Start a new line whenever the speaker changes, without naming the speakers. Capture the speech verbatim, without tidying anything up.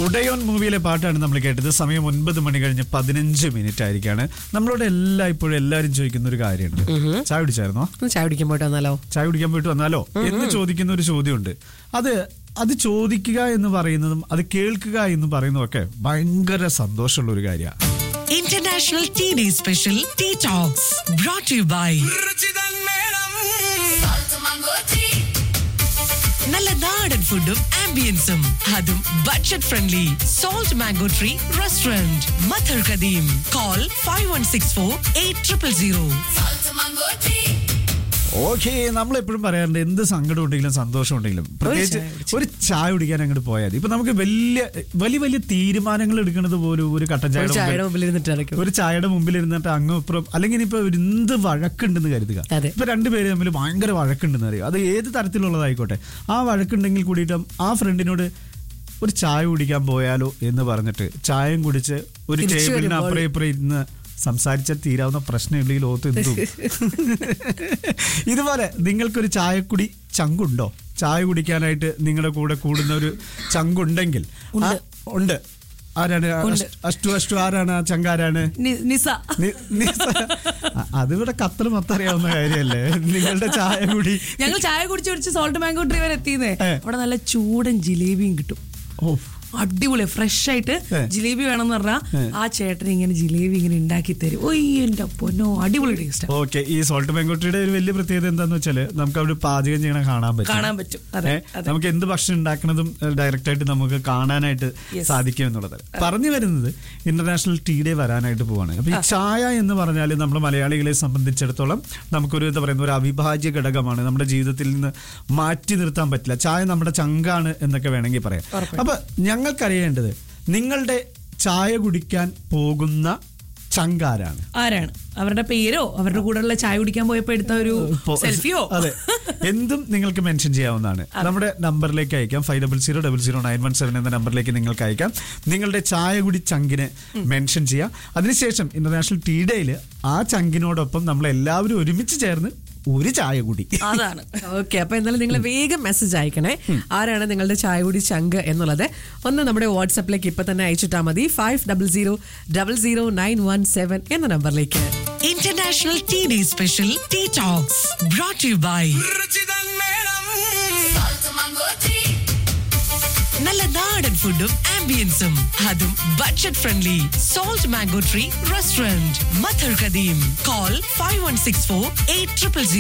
ഉടയോൻ മൂവിയിലെ പാട്ടാണ് നമ്മൾ കേട്ടത്. സമയം ഒൻപത് മണി കഴിഞ്ഞ് പതിനഞ്ച് മിനിറ്റ് ആയിരിക്കാണ്. നമ്മളോട് എല്ലാ ഇപ്പോഴും എല്ലാവരും ചോദിക്കുന്ന ഒരു കാര്യമുണ്ട്, ചായ കുടിച്ചായിരുന്നോ,
ചായ കുടിക്കാൻ പോയിട്ട് വന്നാലോ
ചായ കുടിക്കാൻ പോയിട്ട് വന്നാലോ എന്ന് ചോദിക്കുന്ന ഒരു ചോദ്യമുണ്ട്. അത് അത് ചോദിക്കുക എന്ന് പറയുന്നതും അത് കേൾക്കുക എന്ന് പറയുന്നതും ഒക്കെ ഭയങ്കര സന്തോഷമുള്ള ഒരു കാര്യമാണ്.
International tea day special tea talks brought you by നല്ല നാടൻ ഫുഡും ആംബിയൻസും അതും budget friendly. Salt mango tree restaurant മഥർ കദീം. Call five one six four eight triple zero.
Okay, നമ്മളെപ്പോഴും പറയാറുണ്ട് എന്ത് സങ്കടം ഉണ്ടെങ്കിലും സന്തോഷം ഉണ്ടെങ്കിലും പ്രത്യേകിച്ച് ഒരു ചായ കുടിക്കാൻ അങ്ങോട്ട് പോയാൽ ഇപ്പൊ നമുക്ക് വലിയ വലിയ വലിയ തീരുമാനങ്ങൾ എടുക്കുന്നത് പോലും ഒരു കട്ടൻ ചായയുടെ മുമ്പിൽ ഇരുന്നിട്ട് ഒരു ചായയുടെ മുമ്പിൽ ഇരുന്നിട്ട് അങ്ങ് ഇപ്പുറം അല്ലെങ്കിൽ ഇപ്പൊ എന്ത് വഴക്കുണ്ടെന്ന് കരുതുക. ഇപ്പൊ രണ്ടുപേര് തമ്മിൽ ഭയങ്കര വഴക്കുണ്ടെന്ന് അറിയുക, അത് ഏത് തരത്തിലുള്ളതായിക്കോട്ടെ. ആ വഴക്കുണ്ടെങ്കിൽ കൂടിയിട്ടും ആ ഫ്രണ്ടിനോട് ഒരു ചായ കുടിക്കാൻ പോയാലോ എന്ന് പറഞ്ഞിട്ട് ചായയും കുടിച്ച് ഒരു ടേബിളിന് അപ്പുറം ഇപ്പുറം ഇരുന്ന് സംസാരിച്ചാൽ തീരാവുന്ന പ്രശ്നമുണ്ടെങ്കിൽ ഓത്ത് എന്തു. ഇതുപോലെ നിങ്ങൾക്കൊരു ചായക്കുടി ചങ്കുണ്ടോ? ചായ കുടിക്കാനായിട്ട് നിങ്ങളുടെ കൂടെ കൂടുന്ന ഒരു ചങ്കുണ്ടെങ്കിൽ ഉണ്ട്. ആരാണ് അഷ്ടു അഷ്ടു ആരാണ് ആ ചങ്കാരാണ്?
നിസ.
അതിവിടെ കത്തൽ മൊത്തം അറിയാവുന്ന കാര്യമല്ലേ നിങ്ങളുടെ ചായ കുടി.
ഞങ്ങൾ ചായ കുടിച്ച് കുടിച്ച് സോൾട്ട് മാംഗോ ട്രീ വരെ എത്തിയെന്നേ. അവിടെ നല്ല ചൂടൻ ജിലേബിയും കിട്ടും. ഓ, അടിപൊളി ഫ്രഷ് ആയിട്ട് ജിലേബി വേണമെന്ന് പറഞ്ഞാൽ ആ ചേട്ടൻ ഇങ്ങനെ ജിലേബി ഇങ്ങനെ ഉണ്ടാക്കി തരും. ഓയ് എന്റെ പൊന്നോ, അടിപൊളി ടേസ്റ്റ്.
ഓക്കെ, ഈ സോൾട്ട് മാംഗോട്ടിയുടെ ഒരു വലിയ പ്രത്യേകത എന്താന്ന് വെച്ചാല് നമുക്ക് അവിടെ പാചകം ചെയ്യണ കാണാൻ പറ്റും
കാണാൻ പറ്റും
നമുക്ക് എന്ത് ഭക്ഷണം ഉണ്ടാക്കുന്നതും ഡയറക്റ്റ് ആയിട്ട് നമുക്ക് കാണാനായിട്ട് സാധിക്കും എന്നുള്ളത്. പറഞ്ഞു വരുന്നത് ഇന്റർനാഷണൽ ടീ ഡേ വരാനായിട്ട് പോവാണ്. അപ്പൊ ഈ ചായ എന്ന് പറഞ്ഞാൽ നമ്മുടെ മലയാളികളെ സംബന്ധിച്ചിടത്തോളം നമുക്കൊരു എന്താ പറയുന്ന ഒരു അവിഭാജ്യ ഘടകമാണ്. നമ്മുടെ ജീവിതത്തിൽ നിന്ന് മാറ്റി നിർത്താൻ പറ്റില്ല. ചായ നമ്മുടെ ചങ്കാണ് എന്നൊക്കെ വേണമെങ്കിൽ പറയാം. അപ്പൊ ഞങ്ങൾക്കറിയേണ്ടത് നിങ്ങളുടെ ചായ കുടിക്കാൻ പോകുന്ന ചങ്കാരാണ്
ആരാണ്, അവരുടെ പേരോ അവരുടെ കൂടെയുള്ള ചായ കുടിക്കാൻ പോയപ്പോ എടുത്ത ഒരു സെൽഫിയോ,
അതെ, എന്തും നിങ്ങൾക്ക് മെൻഷൻ ചെയ്യാവുന്നതാണ്. നമ്മുടെ നമ്പറിലേക്ക് അയക്കാം. Five double zero double zero nine one seven എന്ന നമ്പറിലേക്ക് നിങ്ങൾക്ക് അയക്കാം. നിങ്ങളുടെ ചായ കുടി ചങ്കിനെ മെൻഷൻ ചെയ്യാം. അതിനുശേഷം ഇന്റർനാഷണൽ ടീ ഡേയിൽ ആ ചങ്കിനോടൊപ്പം നമ്മൾ എല്ലാവരും ഒരുമിച്ച് ചേർന്ന് ഒരു ചായ കുടി.
അതാണ്. ഓക്കെ, അപ്പൊ എന്നാലും നിങ്ങൾ വേഗം മെസ്സേജ് അയക്കണേ, ആരാണ് നിങ്ങളുടെ ചായ കുടി ചങ്ക് എന്നുള്ളത്. ഒന്ന് നമ്മുടെ വാട്സാപ്പിലേക്ക് ഇപ്പൊ തന്നെ അയച്ചിട്ടാ മതി. Five double zero double zero nine one seven എന്ന നമ്പറിലേക്ക്.
International tea day special tea talks brought you by നല്ല നാടൻ ഫുഡും ആംബിയൻസും അതും budget friendly. Salt mango tree restaurant മഥർ കദീം. Call five one six four eight triple zero.